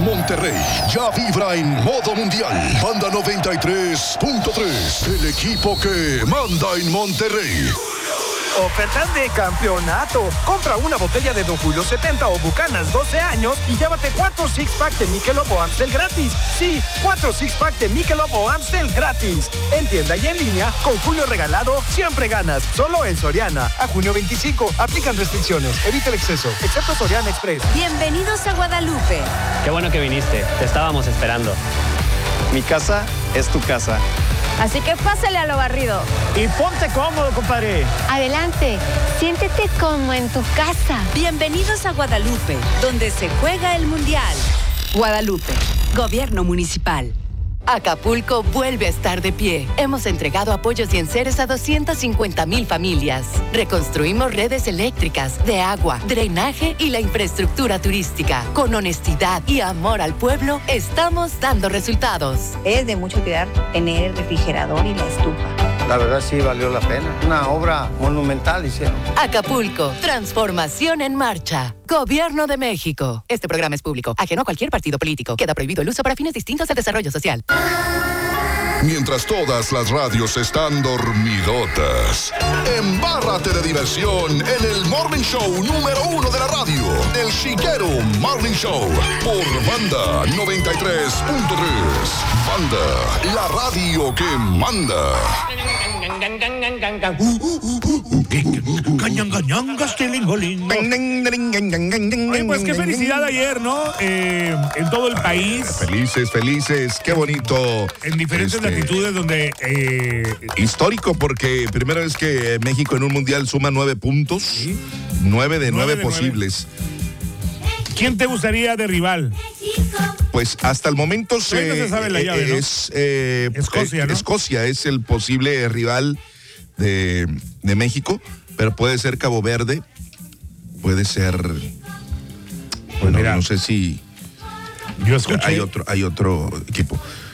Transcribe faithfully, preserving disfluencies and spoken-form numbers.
Monterrey ya vibra en modo mundial. Banda noventa y tres punto tres, el equipo que manda en Monterrey. Ofertas de campeonato. Compra una botella de Don Julio setenta o Bucanas doce años y llévate cuatro six-pack de Michelob o Amstel gratis. Sí, cuatro six-pack de Michelob o Amstel gratis. En tienda y en línea, con Julio regalado, siempre ganas. Solo en Soriana. A junio veinticinco. Aplican restricciones. Evita el exceso. Excepto Soriana Express. Bienvenidos a Guadalupe. Qué bueno que viniste. Te estábamos esperando. Mi casa es tu casa. Así que pásale a lo barrido. Y ponte cómodo, compadre. Adelante, siéntete como en tu casa. Bienvenidos a Guadalupe, donde se juega el Mundial. Guadalupe, Gobierno Municipal. Acapulco vuelve a estar de pie. Hemos entregado apoyos y enseres a doscientas cincuenta mil familias. Reconstruimos redes eléctricas, de agua, drenaje y la infraestructura turística. Con honestidad y amor al pueblo, estamos dando resultados. Es de mucho cuidar tener el refrigerador y la estufa. La verdad sí valió la pena. Una obra monumental hicieron. Acapulco, transformación en marcha. Gobierno de México. Este programa es público, ajeno a cualquier partido político. Queda prohibido el uso para fines distintos al desarrollo social. Mientras todas las radios están dormidotas, embárrate de diversión en el Morning Show número uno de la radio, El Chiquero Morning Show, por Banda noventa y tres punto tres. Banda, la radio que manda. Oye, pues qué felicidad ayer, ¿no? Eh, en todo el país. Felices, felices, qué bonito. En diferentes este, latitudes donde... Eh, histórico, porque primera vez que México en un mundial suma nueve puntos. ¿Sí? Nueve de nueve, nueve de posibles. Nueve. ¿Quién te gustaría de rival? Pues hasta el momento se, no se sabe la llave, ¿no? es eh, Escocia, eh, ¿no? Escocia es el posible rival de, de México, pero puede ser Cabo Verde, puede ser, bueno, Mira, no sé si yo escuché, hay otro, hay otro equipo.